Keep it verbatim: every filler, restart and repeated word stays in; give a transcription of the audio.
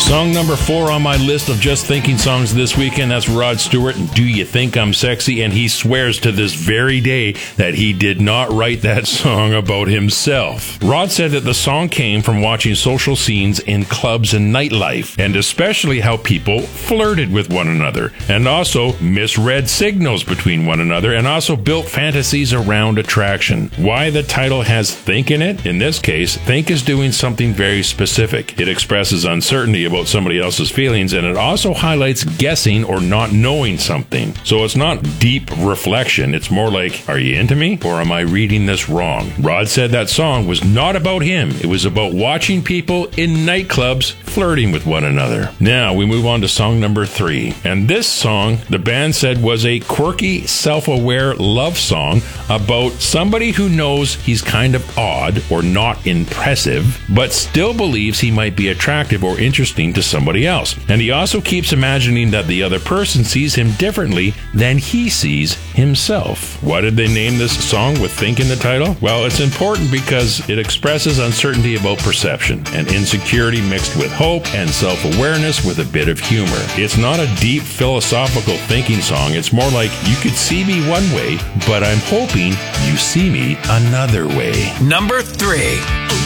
Song number four on my list of Just Thinking songs this weekend, that's Rod Stewart, and Do You Think I'm Sexy? And he swears to this very day that he did not write that song about himself. Rod said that the song came from watching social scenes in clubs and nightlife, and especially how people flirted with one another, and also misread signals between one another, and also built fantasies around attraction. Why the title has think in it? In this case, think is doing something very specific. It expresses uncertainty about somebody else's feelings, and it also highlights guessing or not knowing something. So it's not deep reflection, it's more like, are you into me or am I reading this wrong? Rod said that song was not about him, it was about watching people in nightclubs flirting with one another. Now we move on to song number three, and this song the band said was a quirky, self-aware love song about somebody who knows he's kind of odd or not impressive, but still believes he might be attractive or interesting to somebody else. And he also keeps imagining that the other person sees him differently than he sees himself. Why did they name this song with think in the title? Well, it's important because it expresses uncertainty about perception and insecurity mixed with hope and self-awareness with a bit of humor. It's not a deep philosophical thinking song. It's more like, you could see me one way, but I'm hoping you see me another way. Number three.